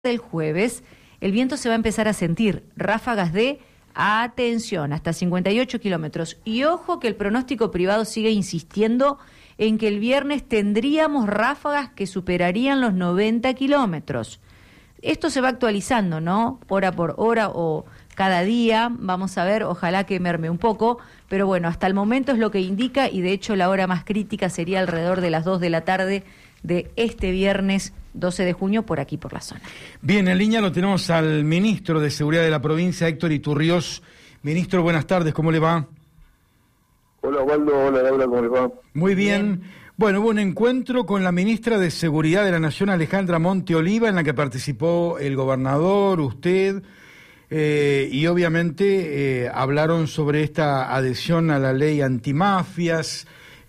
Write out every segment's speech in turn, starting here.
Del jueves, el viento se va a empezar a sentir, ráfagas de, atención, hasta 58 kilómetros. Y ojo que el pronóstico privado sigue insistiendo en que el viernes tendríamos ráfagas que superarían los 90 kilómetros. Esto se va actualizando, ¿no? Hora por hora o cada día, vamos a ver, ojalá que merme un poco, pero bueno, hasta el momento es lo que indica y de hecho la hora más crítica sería alrededor de las 2 de la tarde de este viernes 12 de junio por aquí, por la zona. Bien, en línea lo tenemos al ministro de Seguridad de la provincia, Héctor Iturriós. Ministro, buenas tardes, ¿cómo le va? Hola, Osvaldo, hola, Laura, ¿cómo les va? Muy bien. Bueno, hubo un encuentro con la ministra de Seguridad de la Nación, Alejandra Monte Oliva, en la que participó el gobernador, usted, y obviamente hablaron sobre esta adhesión a la ley antimafias.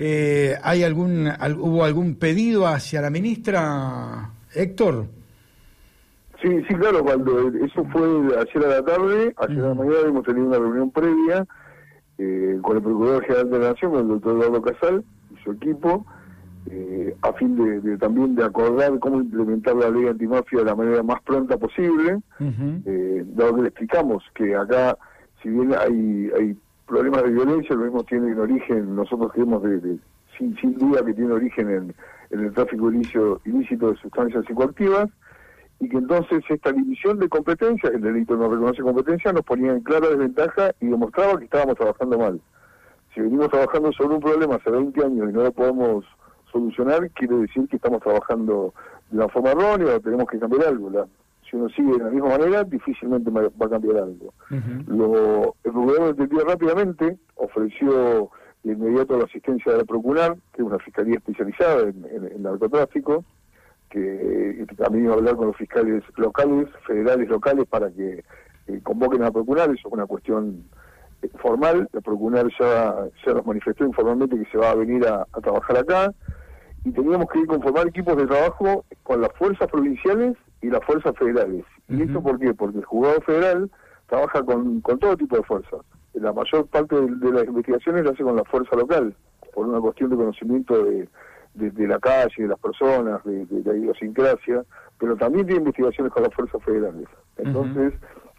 ¿Hubo algún pedido hacia la ministra, Héctor? Sí, claro, Osvaldo, eso fue ayer a la tarde, ayer a la mañana hemos tenido una reunión previa con el Procurador General de la Nación, con el doctor Eduardo Casal y su equipo, a fin de también de acordar cómo implementar la ley antimafia de la manera más pronta posible, dado que le explicamos que acá, si bien hay problemas de violencia, lo mismo tienen origen, nosotros creemos sin duda que tiene origen en el tráfico ilícito de sustancias psicoactivas, y que entonces esta división de competencias, el delito no reconoce competencia, nos ponía en clara desventaja y demostraba que estábamos trabajando mal. Si venimos trabajando sobre un problema hace 20 años y no lo podemos solucionar, quiere decir que estamos trabajando de una forma errónea o tenemos que cambiar algo. Si uno sigue de la misma manera, difícilmente va a cambiar algo. El gobierno entendió rápidamente, ofreció de inmediato la asistencia de la Procurar, que es una fiscalía especializada en narcotráfico, que también iba a hablar con los fiscales locales, federales locales, para que convoquen a la Procurar. Eso es una cuestión formal. La Procurar ya nos manifestó informalmente que se va a venir a trabajar acá, y teníamos que ir conformar equipos de trabajo con las fuerzas provinciales y las fuerzas federales. ¿Y esto por qué? Porque el juzgado federal trabaja con todo tipo de fuerzas. La mayor parte de las investigaciones la hace con la fuerza local, por una cuestión de conocimiento de la calle, de las personas, de la idiosincrasia, pero también tiene investigaciones con las fuerzas federales. Entonces,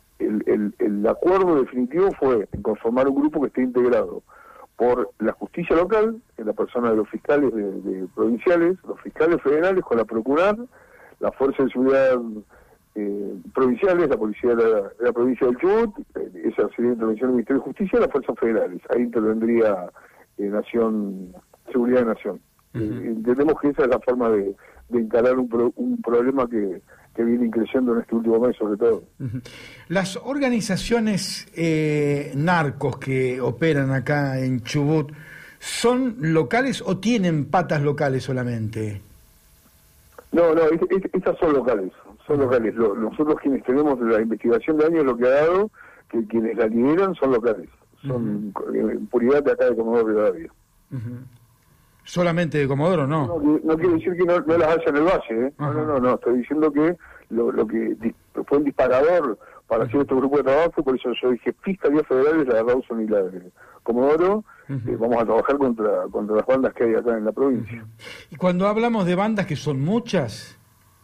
el acuerdo definitivo fue en conformar un grupo que esté integrado por la justicia local, en la persona de los fiscales de provinciales, los fiscales federales con la Procurar, la Fuerza de Seguridad provinciales, la policía de la provincia del Chubut, esa sería la intervención del Ministerio de Justicia, y las fuerzas federales. Ahí intervendría Seguridad de Nación. Entendemos que esa es la forma de encarar un problema que viene creciendo en este último mes, sobre todo. Las organizaciones narcos que operan acá en Chubut, ¿son locales o tienen patas locales solamente? No, estas son locales. Son locales. Nosotros quienes tenemos la investigación de años, lo que ha dado, que quienes la lideran son locales. Son en puridad de acá de Comodoro Rivadavia. ¿Solamente de Comodoro, no? No quiere decir que no las haya en el valle, ¿eh? No. Estoy diciendo que lo que fue un disparador para hacer este grupo de trabajo, por eso yo dije Fiscalía Federal, la de Rawson y la de Comodoro, vamos a trabajar contra las bandas que hay acá en la provincia. Y cuando hablamos de bandas, que son muchas...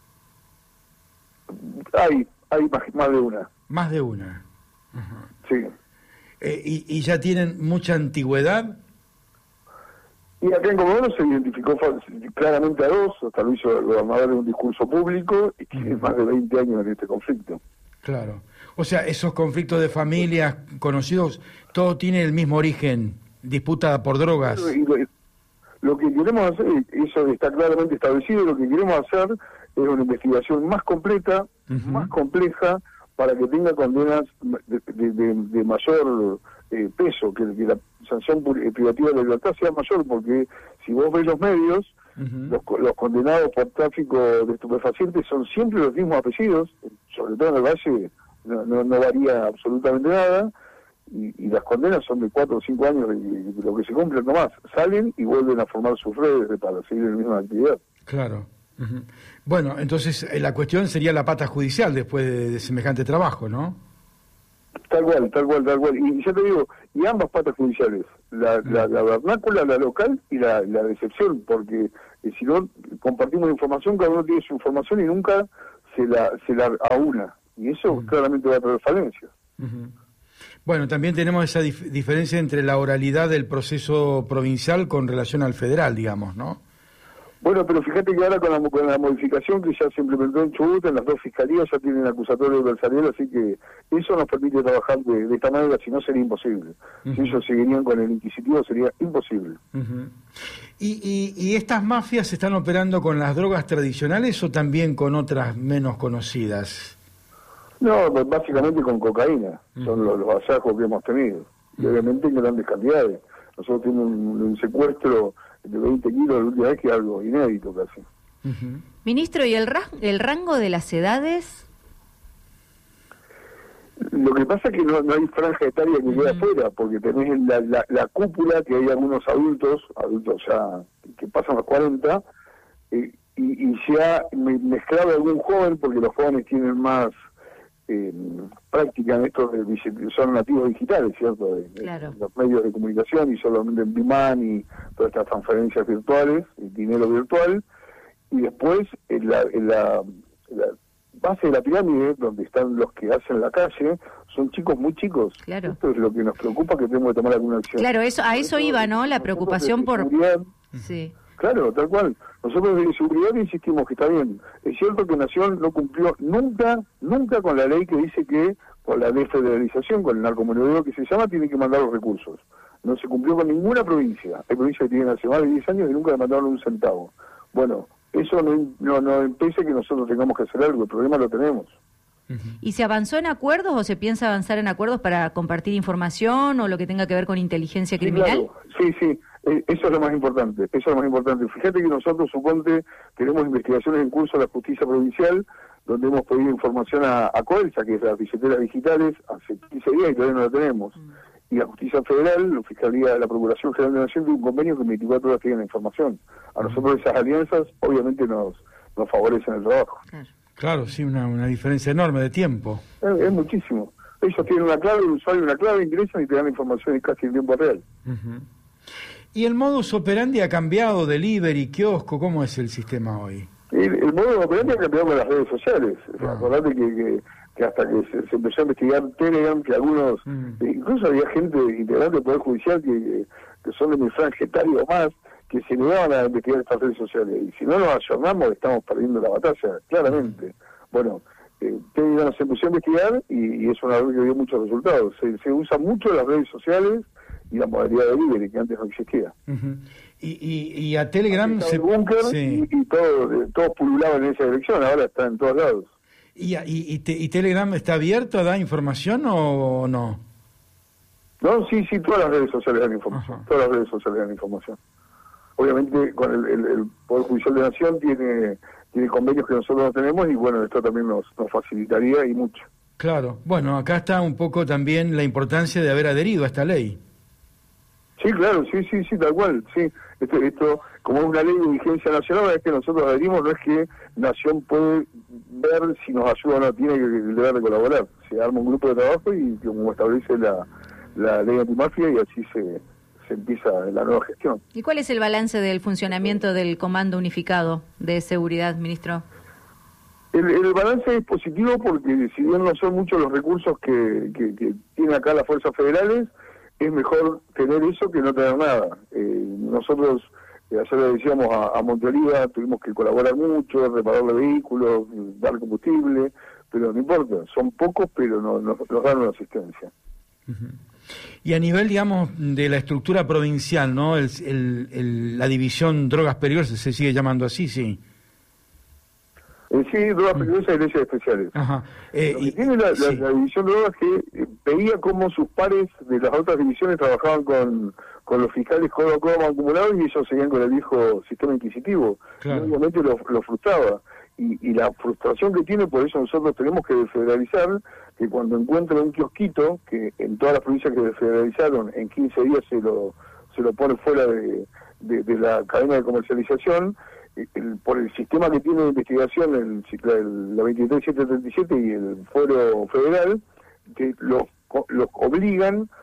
Hay más de una. Más de una. Sí. ¿Y ya tienen mucha antigüedad? Y acá en Comodoro se identificó claramente a dos, hasta lo hizo el gobernador en un discurso público, y tiene más de 20 años en este conflicto. Claro. O sea, esos conflictos de familias conocidos, todo tiene el mismo origen, disputa por drogas. Lo que queremos hacer, eso está claramente establecido, lo que queremos hacer es una investigación más completa, más compleja, para que tenga condenas de mayor peso, que la sanción privativa de la libertad sea mayor, porque si vos ves los medios, los condenados por tráfico de estupefacientes son siempre los mismos apellidos, sobre todo en el Valle no varía absolutamente nada, y las condenas son de 4 o 5 años de lo que se cumple nomás. Salen y vuelven a formar sus redes para seguir en la misma actividad. Claro. Bueno, entonces la cuestión sería la pata judicial después de semejante trabajo, ¿no? Tal cual. Y ya te digo, y ambas patas judiciales, la vernácula, la local y la de excepción, porque si no compartimos información, cada uno tiene su información y nunca se la aúna, y eso claramente va a traer falencias. Bueno, también tenemos esa diferencia entre la oralidad del proceso provincial con relación al federal, digamos, ¿no? Bueno, pero fíjate que ahora con la modificación que ya se implementó en Chubut, en las dos fiscalías ya tienen acusatorio adversarial, así que eso nos permite trabajar de esta manera, si no sería imposible. Si ellos seguirían con el inquisitivo sería imposible. ¿Y estas mafias están operando con las drogas tradicionales o también con otras menos conocidas? No, básicamente con cocaína, son los hallazgos que hemos tenido, y obviamente en grandes cantidades. Nosotros tenemos un secuestro de 20 kilos la última vez, que es algo inédito casi. Ministro, ¿y el rango de las edades? Lo que pasa es que no hay franja etaria que quede afuera, porque tenés la cúpula, que hay algunos adultos ya que pasan los 40, y se ha mezclado algún joven, porque los jóvenes tienen más práctica en esto, son nativos digitales, ¿cierto? Claro. Los medios de comunicación, y solamente en Biman y todas estas transferencias virtuales, el dinero virtual, y después en la base de la pirámide, donde están los que hacen la calle, son chicos muy chicos. Claro. Esto es lo que nos preocupa, que tenemos que tomar alguna acción. Claro, a eso iba, ¿no? La preocupación por... Sí. Claro, tal cual. Nosotros de seguridad insistimos que está bien. Es cierto que Nación no cumplió nunca con la ley que dice que con la desfederalización, con el narcomenudeo que se llama, tiene que mandar los recursos. No se cumplió con ninguna provincia. Hay provincias que tienen hace más de 10 años y nunca le mandaron un centavo. Bueno, eso no impide que nosotros tengamos que hacer algo. El problema lo tenemos. ¿Y se avanzó en acuerdos o se piensa avanzar en acuerdos para compartir información o lo que tenga que ver con inteligencia criminal? Sí, claro. Sí. Eso es lo más importante, Fíjate que nosotros, suponte, tenemos investigaciones en curso en la justicia provincial, donde hemos pedido información a Coelsa, que es las billeteras digitales, hace 15 días y todavía no la tenemos. Y la justicia federal, la Fiscalía, la Procuración General de la Nación, tiene un convenio que en 24 horas tiene la información. A nosotros esas alianzas, obviamente, nos favorecen el trabajo. Claro, sí, una diferencia enorme de tiempo. Es muchísimo. Ellos tienen una clave, el usuario una clave, ingresan y te dan la información casi en tiempo real. ¿Y el modus operandi ha cambiado? ¿Delivery, kiosco? ¿Cómo es el sistema hoy? El modus operandi ha cambiado con las redes sociales. Acordate que hasta que se empezó a investigar Telegram, que algunos, incluso había gente integrante del Poder Judicial que son de mi franja etaria o más, que se negaban a investigar estas redes sociales. Y si no nos ayornamos, estamos perdiendo la batalla, claramente. Bueno, Telegram se empezó a investigar y es una red que dio muchos resultados. Se usa mucho las redes sociales y la modalidad de delivery, que antes no existía. Y a Telegram y todo pululaba en esa dirección, ahora está en todos lados. ¿Y Telegram está abierto a dar información o no? No, sí, todas las redes sociales dan información. Todas las redes sociales dan información. Obviamente con el Poder Judicial de Nación tiene convenios que nosotros no tenemos, y bueno, esto también nos facilitaría y mucho. Claro, bueno, acá está un poco también la importancia de haber adherido a esta ley. Sí, claro, sí, tal cual, sí. Esto, como es una ley de vigencia nacional, es que nosotros adherimos, no es que Nación puede ver si nos ayuda o no, tiene que el deber de colaborar. Se arma un grupo de trabajo y como establece la ley antimafia, y así se empieza la nueva gestión. ¿Y cuál es el balance del funcionamiento del Comando Unificado de Seguridad, ministro? El balance es positivo porque si bien no son muchos los recursos que tienen acá las fuerzas federales, es mejor tener eso que no tener nada. Nosotros, ayer le decíamos a Monteoliva, tuvimos que colaborar mucho, repararle vehículos, dar combustible, pero no importa, son pocos, pero nos dan una asistencia. Y a nivel, digamos, de la estructura provincial, ¿no? La división drogas peligrosas, ¿se sigue llamando así? Sí. Sí, drogas peligrosas y leyes especiales. Ajá. Lo que tiene la división de drogas que veía cómo sus pares de las otras divisiones trabajaban con los fiscales codo a codo acumulados, y ellos seguían con el viejo sistema inquisitivo. Claro. Y obviamente lo frustraba. Y la frustración que tiene, por eso nosotros tenemos que desfederalizar, que cuando encuentran un kiosquito, que en todas las provincias que desfederalizaron, en 15 días se lo pone fuera de la cadena de comercialización, por el sistema que tiene de investigación, la 23737 y el Foro Federal, que los obligan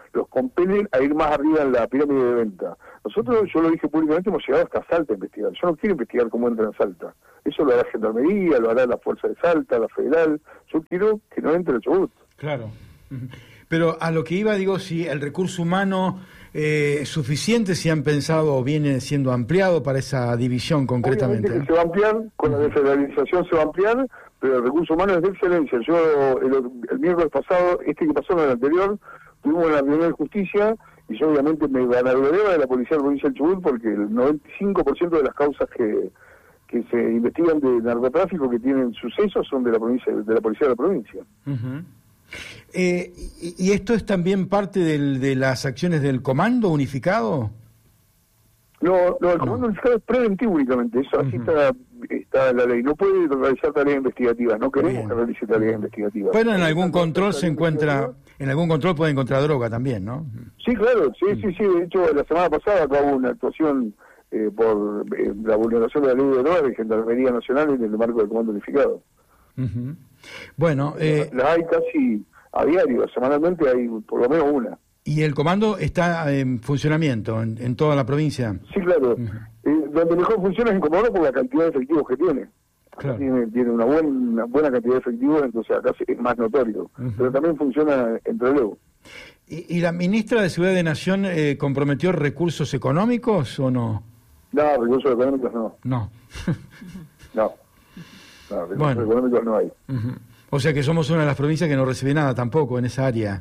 los compelen a ir más arriba en la pirámide de venta. Nosotros, yo lo dije públicamente, hemos llegado hasta Salta a investigar. Yo no quiero investigar cómo entra en Salta. Eso lo hará Gendarmería, lo hará la Fuerza de Salta, la Federal. Yo quiero que no entre el Chubut. Claro. Pero a lo que iba, digo, si el recurso humano es suficiente, si han pensado o viene siendo ampliado para esa división concretamente. Obviamente que se va a ampliar, con la desfederalización se va a ampliar, pero el recurso humano es de excelencia. Yo, el miércoles pasado, que pasó en el anterior, tuvimos la reunión de justicia, y yo obviamente me vanagloriaba de la policía de la provincia del Chubut, porque el 95% de las causas que se investigan de narcotráfico que tienen sucesos son de la provincia, de la policía de la provincia. Uh-huh. ¿Y esto es también parte de las acciones del Comando Unificado? No, el Comando Unificado es preventivo únicamente, eso así está la ley. No puede realizar tareas investigativas, no queremos que realice tareas investigativas. Pero en algún control se encuentra, en algún control puede encontrar droga también, ¿no? Sí, claro, sí, de hecho la semana pasada acabó una actuación por la vulneración de la ley de drogas de Gendarmería Nacional en el marco del Comando Unificado. Uh-huh. Bueno, las hay casi a diario, semanalmente hay por lo menos una. ¿Y el comando está en funcionamiento en toda la provincia? Sí, claro. Uh-huh. Donde mejor funciona es en Comodoro por la cantidad de efectivos que tiene. Claro. Tiene una buena cantidad de efectivos, entonces acá es más notorio. Uh-huh. Pero también funciona en Trelew. ¿Y la ministra de Seguridad de Nación comprometió recursos económicos o no? No, recursos económicos no. No. No, recursos económicos no hay. Uh-huh. O sea que somos una de las provincias que no recibe nada tampoco en esa área.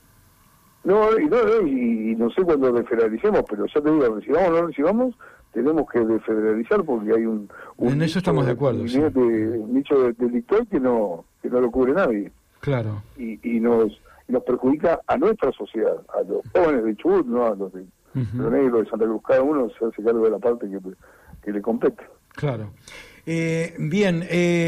Y no sé cuándo desfederalicemos, pero ya te digo, recibamos o no recibamos, tenemos que desfederalizar porque hay un en eso estamos de acuerdo, sí. Un nicho delictual que no lo cubre nadie. Claro. Y nos perjudica a nuestra sociedad, a los jóvenes de Chubut, no a los de los negros de Santa Cruz. Cada uno se hace cargo de la parte que le compete. Claro. Bien,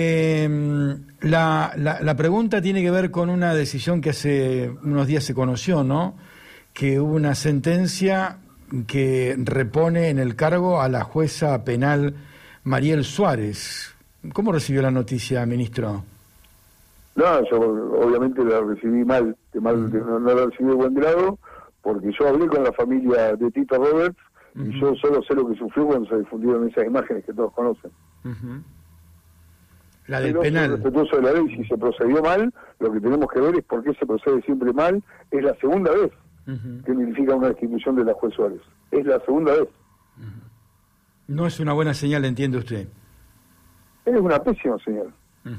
la pregunta tiene que ver con una decisión que hace unos días se conoció, ¿no? Que hubo una sentencia que repone en el cargo a la jueza penal Mariel Suárez. ¿Cómo recibió la noticia, ministro? No, yo obviamente la recibí mal, no la recibí de buen grado, porque yo hablé con la familia de Tito Roberts, y yo solo sé lo que sufrió cuando se difundieron esas imágenes que todos conocen. Uh-huh. La del pero penal. Respetuoso de la ley, si se procedió mal, lo que tenemos que ver es por qué se procede siempre mal. Es la segunda vez que modifica una destitución de la juez Suárez. Es la segunda vez. No es una buena señal, entiende usted. Es una pésima señal.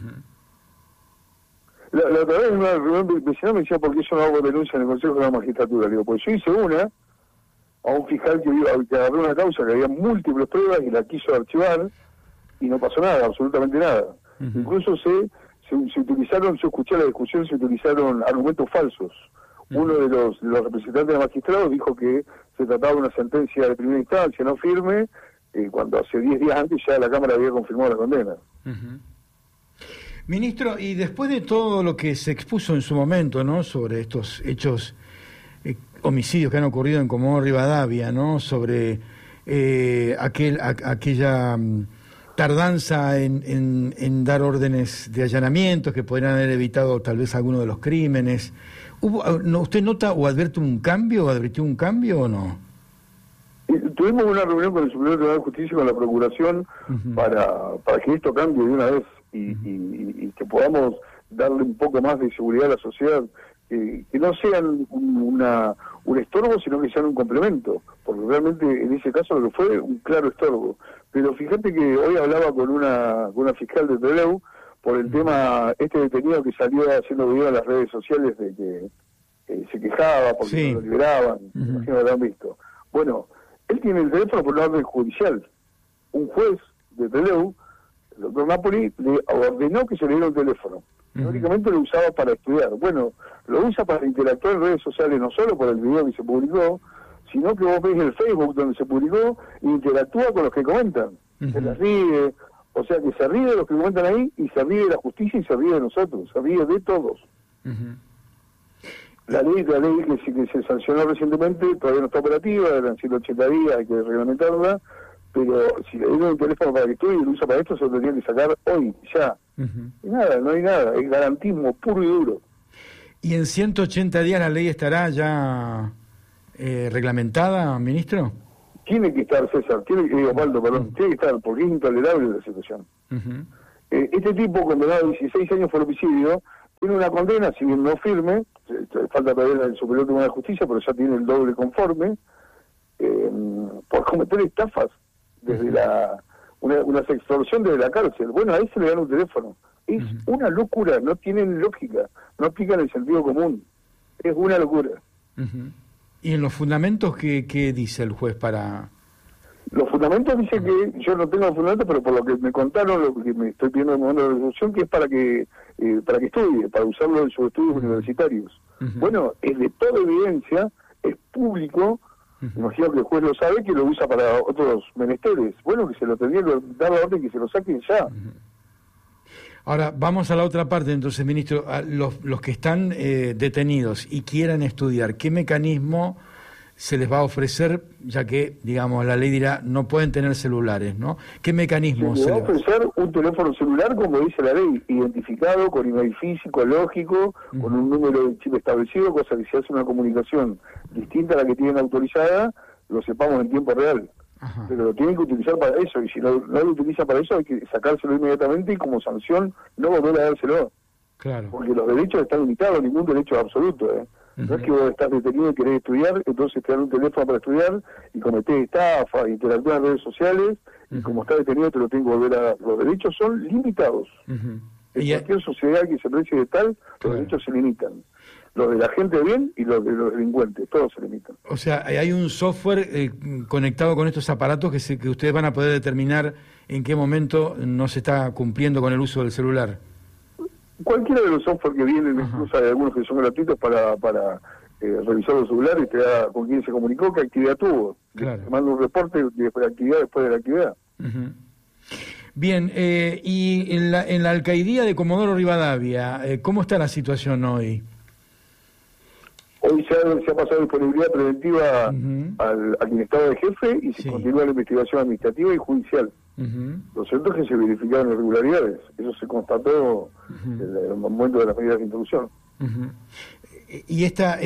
La otra vez en una reunión vecinal me decía, ¿por qué yo no hago denuncia en el Consejo de la Magistratura? Le digo, pues yo hice una a un fiscal que agarró una causa que había múltiples pruebas y la quiso archivar y no pasó nada, absolutamente nada. Incluso se utilizaron, yo escuché la discusión, se utilizaron argumentos falsos. Uno de los representantes de magistrados dijo que se trataba de una sentencia de primera instancia no firme, cuando hace 10 días antes ya la Cámara había confirmado la condena. Ministro, y después de todo lo que se expuso en su momento, ¿no?, sobre estos hechos homicidios que han ocurrido en Comodoro Rivadavia, ¿no?, sobre aquella tardanza en dar órdenes de allanamientos que podrían haber evitado tal vez alguno de los crímenes, ¿usted nota o advirtió un cambio o no? Tuvimos una reunión con el Superior Tribunal de Justicia y con la Procuración para que esto cambie de una vez y que podamos darle un poco más de seguridad a la sociedad, que no sean un estorbo, sino que sean un complemento, porque realmente en ese caso lo que fue un claro estorbo. Pero fíjate que hoy hablaba con una fiscal de Trelew por el tema detenido que salió haciendo video en las redes sociales de que se quejaba porque no lo liberaban, imagino que lo han visto. Bueno, él tiene el teléfono por una orden judicial. Un juez de Trelew, el doctor Napoli, le ordenó que se le diera un teléfono. Teóricamente lo usaba para estudiar. Bueno, lo usa para interactuar en redes sociales, no solo por el video que se publicó, sino que vos ves el Facebook donde se publicó e interactúa con los que comentan. Se les ríe, o sea que se ríe de los que comentan ahí y se ríe de la justicia y se ríe de nosotros, se ríe de todos. La ley que se sancionó recientemente todavía no está operativa, eran 180 días, hay que reglamentarla, pero si le dieron un teléfono para que estudie y lo usa para esto, se lo tendrían que sacar hoy, ya. Y nada, no hay nada, es garantismo puro y duro. ¿Y en 180 días la ley estará ya reglamentada, ministro? Tiene que estar, César, Osvaldo, perdón, tiene que estar, porque es intolerable la situación. Este tipo, condenado a 16 años por homicidio, tiene una condena, si bien no firme, falta todavía el Superior Tribunal de Justicia, pero ya tiene el doble conforme, por cometer estafas desde una extorsión desde la cárcel. Bueno, a él se le dan un teléfono. Es una locura, no tienen lógica, no aplican el sentido común. Es una locura. ¿Y en los fundamentos qué dice el juez para...? Los fundamentos dicen que, yo no tengo los fundamentos, pero por lo que me contaron, lo que me estoy pidiendo en el momento de la resolución, que es para que estudie, para usarlo en sus estudios universitarios. Bueno, es de toda evidencia, es público, imagino que el juez lo sabe, que lo usa para otros menesteres. Bueno, que se lo tendría que dar la orden que se lo saquen ya. Ahora, vamos a la otra parte, entonces, ministro. Los que están detenidos y quieran estudiar, ¿qué mecanismo se les va a ofrecer, ya que, digamos, la ley dirá, no pueden tener celulares, ¿no? ¿Qué mecanismo se les va a ofrecer? Un teléfono celular, como dice la ley, identificado, con email físico, lógico, con un número de chip establecido, cosa que si hace una comunicación distinta a la que tienen autorizada, lo sepamos en tiempo real. Pero lo tienen que utilizar para eso, y si no lo utiliza para eso, hay que sacárselo inmediatamente y como sanción no volver a dárselo. Claro. Porque los derechos están limitados, ningún derecho es absoluto, No es que vos estás detenido y querés estudiar, entonces te dan un teléfono para estudiar y cometés estafa, interactúas en redes sociales, y como estás detenido te lo tengo que volver a dar. Los derechos son limitados. En cualquier sociedad que se precie de tal, los derechos se limitan. Los de la gente de bien y los de los delincuentes, todos se limitan. O sea, hay un software conectado con estos aparatos que ustedes van a poder determinar en qué momento no se está cumpliendo con el uso del celular. Cualquiera de los software que vienen, incluso hay algunos que son gratuitos para revisar los celulares, te da con quién se comunicó, qué actividad tuvo. Claro. Te manda un reporte de actividad después de la actividad. Bien, y en la alcaldía de Comodoro Rivadavia, ¿cómo está la situación hoy? Hoy se ha pasado disponibilidad preventiva al quien estaba de jefe y se continúa la investigación administrativa y judicial. Lo cierto es que se verificaron irregularidades. Eso se constató en el momento de las medidas de introducción. ¿Y esta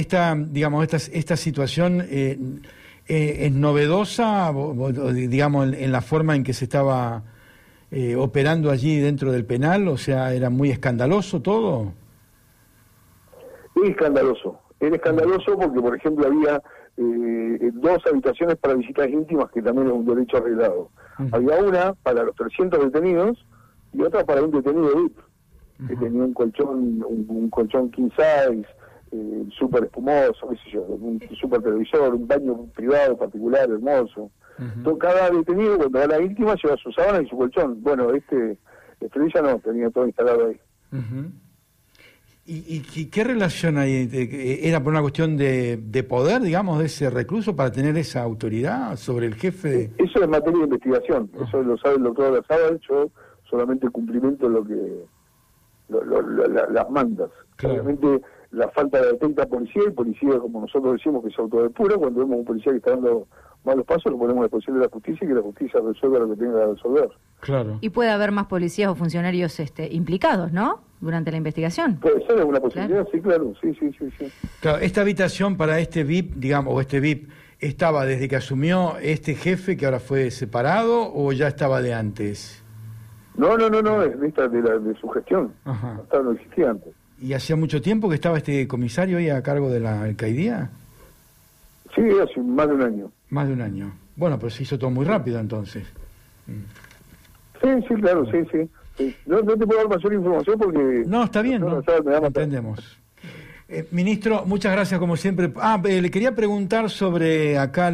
situación es novedosa, digamos, en la forma en que se estaba operando allí dentro del penal? O sea, ¿era muy escandaloso todo? Es escandaloso. Era escandaloso porque, por ejemplo, había 2 habitaciones para visitas íntimas, que también es un derecho arreglado. Había una para los 300 detenidos y otra para un detenido VIP, que tenía un colchón king size, súper espumoso, qué sé yo, un súper televisor, un baño privado particular, hermoso. Entonces, cada detenido, cuando va a la íntima, lleva su sábana y su colchón. Bueno, Estrella no, tenía todo instalado ahí. ¿Y qué relación hay? ¿Era por una cuestión de poder, digamos, de ese recluso para tener esa autoridad sobre el jefe? Eso es materia de investigación, eso lo sabe el doctor Arazabal, yo solamente cumplimento las mandas. Claro. Obviamente la falta de detecta policía, y policía, como nosotros decimos, que se autodepura. Cuando vemos un policía que está dando malos pasos, lo ponemos a disposición de la justicia y que la justicia resuelva lo que tenga que resolver. Claro. Y puede haber más policías o funcionarios implicados, ¿no?, durante la investigación. Puede ser, es una posibilidad, claro. Sí. Claro, esta habitación para este VIP, digamos, o este VIP, ¿estaba desde que asumió este jefe que ahora fue separado o ya estaba de antes? No, es lista de su gestión. No existía antes. ¿Y hacía mucho tiempo que estaba este comisario ahí a cargo de la alcaldía? Sí, hace más de un año. Más de un año. Bueno, pero se hizo todo muy rápido entonces. Sí, claro, sí. No te puedo dar mayor información porque... No, está bien, ¿no? Entendemos. Ministro, muchas gracias como siempre. Le quería preguntar sobre acá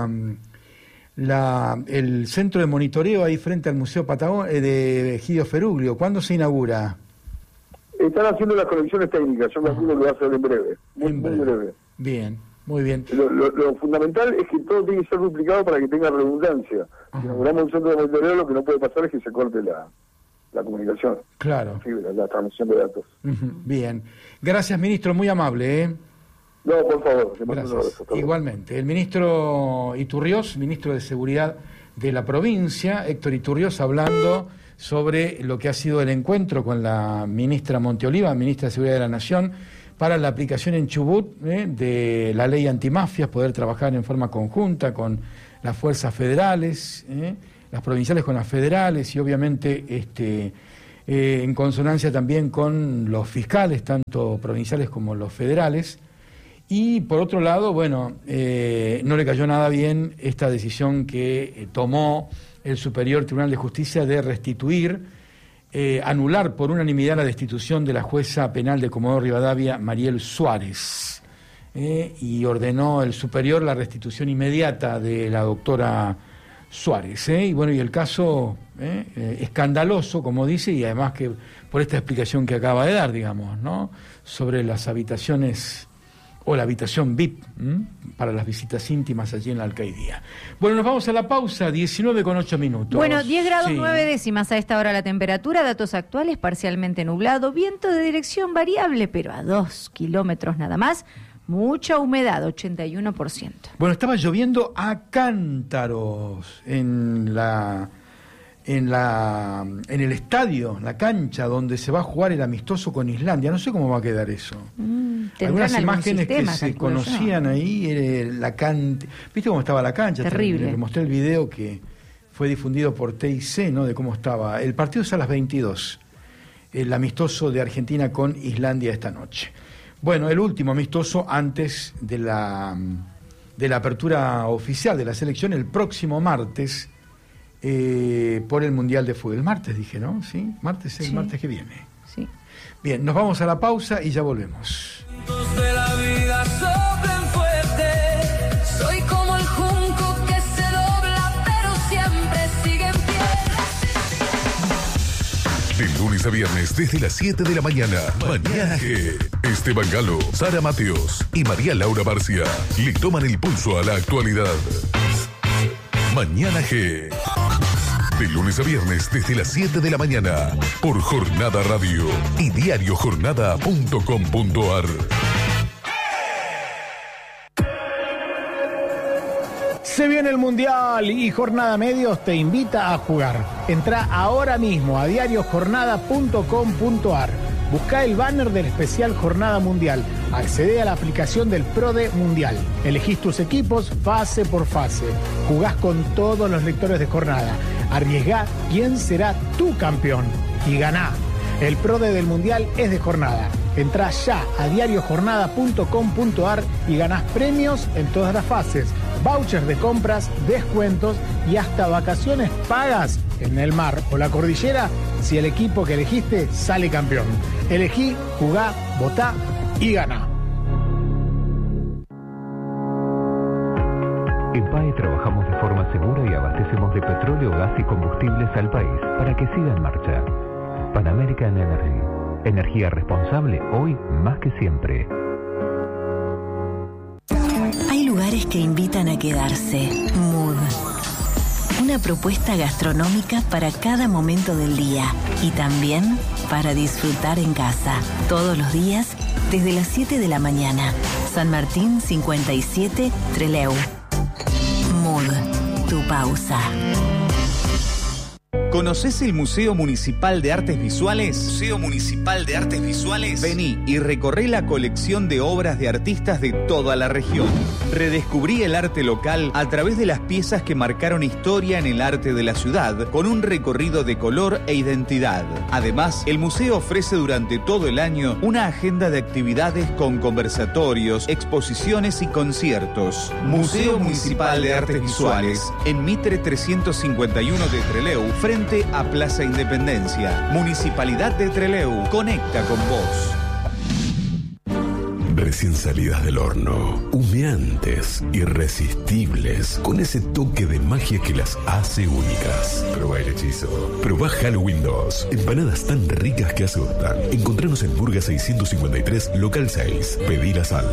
el centro de monitoreo ahí frente al Museo Patagón de Egidio Feruglio. ¿Cuándo se inaugura? Están haciendo las conexiones técnicas, yo me imagino que va a ser en breve, muy breve. Bien, muy bien. Lo fundamental es que todo tiene que ser duplicado para que tenga redundancia. Si inauguramos un centro de monitoreo, lo que no puede pasar es que se corte la comunicación. Claro. La transmisión de datos. Bien. Gracias, ministro, muy amable. No, por favor. Gracias. Igualmente. El ministro Iturriós, ministro de Seguridad de la provincia, Héctor Iturriós, hablando sobre lo que ha sido el encuentro con la ministra Monteoliva, ministra de Seguridad de la Nación, para la aplicación en Chubut de la ley antimafias, poder trabajar en forma conjunta con las fuerzas federales, las provinciales con las federales y obviamente en consonancia también con los fiscales, tanto provinciales como los federales. Y por otro lado, bueno, no le cayó nada bien esta decisión que tomó el Superior Tribunal de Justicia de restituir, anular por unanimidad la destitución de la jueza penal de Comodoro Rivadavia, Mariel Suárez, y ordenó el superior la restitución inmediata de la doctora Suárez. Y bueno, y el caso escandaloso, como dice, y además que por esta explicación que acaba de dar, digamos, ¿no?, sobre las habitaciones o la habitación VIP para las visitas íntimas allí en la alcaidía. Bueno, nos vamos a la pausa, 19:08. Bueno, 10 grados 9 décimas a esta hora la temperatura, datos actuales, parcialmente nublado, viento de dirección variable, pero a 2 kilómetros nada más, mucha humedad, 81%. Bueno, estaba lloviendo a cántaros en el estadio, la cancha donde se va a jugar el amistoso con Islandia. No sé cómo va a quedar eso. Algunas imágenes que se conocían ahí, la cancha. ¿Viste cómo estaba la cancha? Terrible. Le mostré el video que fue difundido por TIC, ¿no?, de cómo estaba. El partido es a las 22. El amistoso de Argentina con Islandia esta noche. Bueno, el último amistoso antes de la apertura oficial de la selección el próximo martes. Por el Mundial de Fútbol. El martes dije, ¿no? ¿Sí? Martes es el martes que viene. Sí. Bien, nos vamos a la pausa y ya volvemos. De la vida soplan fuerte. Soy como el junco que se dobla, pero siempre sigue en pie. De lunes a viernes desde las 7 de la mañana. Mañana G. Esteban Galo, Sara Mateos y María Laura Barcia le toman el pulso a la actualidad. Mañana G. De lunes a viernes desde las 7 de la mañana por Jornada Radio y diariojornada.com.ar. Se viene el Mundial y Jornada Medios te invita a jugar. Entrá ahora mismo a diariojornada.com.ar. Buscá el banner del especial Jornada Mundial. Accedé a la aplicación del PRODE Mundial. Elegís tus equipos fase por fase. Jugás con todos los lectores de Jornada. Arriesgá quién será tu campeón y ganá. El PRODE del Mundial es de Jornada. Entrá ya a diariojornada.com.ar y ganás premios en todas las fases, vouchers de compras, descuentos y hasta vacaciones pagas en el mar o la cordillera si el equipo que elegiste sale campeón. Elegí, jugá, votá y ganá. En PAE trabajamos de forma segura y abastecemos de petróleo, gas y combustibles al país para que siga en marcha. Pan American Energy. Energía responsable hoy más que siempre. Hay lugares que invitan a quedarse. Mood. Una propuesta gastronómica para cada momento del día y también para disfrutar en casa. Todos los días desde las 7 de la mañana. San Martín 57, Trelew. Mood. Tu pausa. ¿Conocés el Museo Municipal de Artes Visuales? Museo Municipal de Artes Visuales. Vení y recorré la colección de obras de artistas de toda la región. Redescubrí el arte local a través de las piezas que marcaron historia en el arte de la ciudad, con un recorrido de color e identidad. Además, el museo ofrece durante todo el año una agenda de actividades con conversatorios, exposiciones y conciertos. Museo Municipal de Artes Visuales, en Mitre 351 de Trelew, frente a Plaza Independencia. Municipalidad de Trelew, conecta con vos. Recién salidas del horno, humeantes, irresistibles, con ese toque de magia que las hace únicas. Probá el hechizo. Probá Halloween 2. Empanadas tan ricas que asustan. Encontranos en Burga 653, local 6. Pedilas al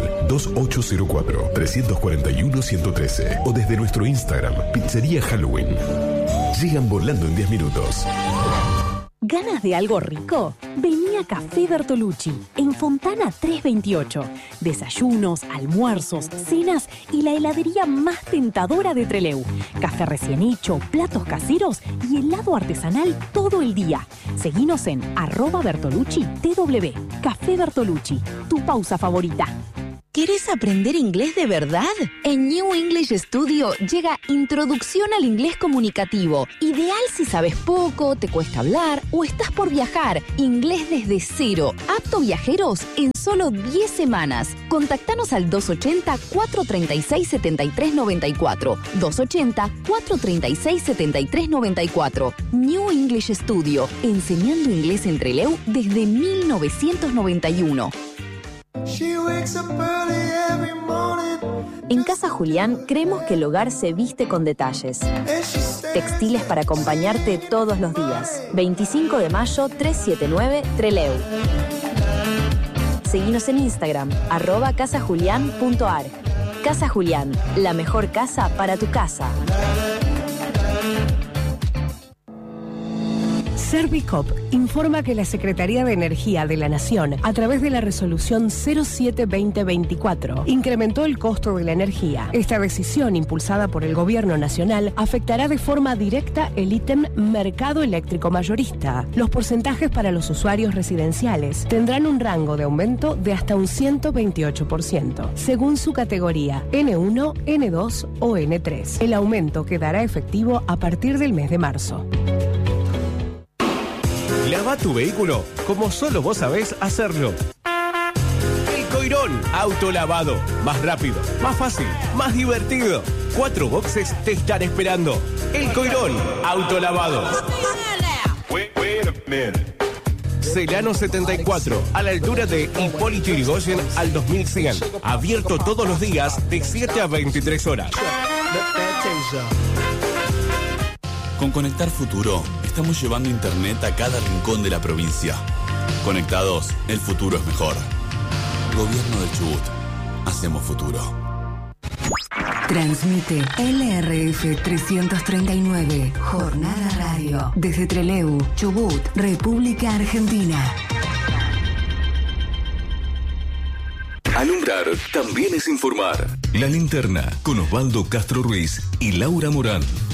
2804-341-113 o desde nuestro Instagram, Pizzería Halloween. Llegan volando en 10 minutos. ¿Ganas de algo rico? Vení a Café Bertolucci, en Fontana 328. Desayunos, almuerzos, cenas y la heladería más tentadora de Trelew. Café recién hecho, platos caseros y helado artesanal todo el día. Seguinos en @BertolucciTW. Café Bertolucci, tu pausa favorita. ¿Querés aprender inglés de verdad? En New English Studio llega Introducción al Inglés Comunicativo. Ideal si sabes poco, te cuesta hablar o estás por viajar. Inglés desde cero. Apto viajeros en solo 10 semanas. Contactanos al 280-436-7394. 280-436-7394. New English Studio. Enseñando inglés en Trelew desde 1991. En Casa Julián creemos que el hogar se viste con detalles. Textiles para acompañarte todos los días. 25 de mayo 379 Trelew. Seguinos en Instagram, @casajulian.ar. Casa Julián, la mejor casa para tu casa. Servicop informa que la Secretaría de Energía de la Nación, a través de la resolución 07-2024, incrementó el costo de la energía. Esta decisión, impulsada por el Gobierno Nacional, afectará de forma directa el ítem mercado eléctrico mayorista. Los porcentajes para los usuarios residenciales tendrán un rango de aumento de hasta un 128%, según su categoría N1, N2 o N3. El aumento quedará efectivo a partir del mes de marzo. Lava tu vehículo como solo vos sabés hacerlo. El Coirón Autolavado. Más rápido, más fácil, más divertido. 4 boxes te están esperando. El Coirón Autolavado. Celano 74, a la altura de Hipólito Yrigoyen al 2100. Abierto todos los días de 7 a 23 horas. Con Conectar Futuro, estamos llevando internet a cada rincón de la provincia. Conectados, el futuro es mejor. Gobierno del Chubut. Hacemos futuro. Transmite LRF 339, Jornada Radio, desde Trelew, Chubut, República Argentina. Alumbrar también es informar. La Linterna, con Osvaldo Castro Ruiz y Laura Morán.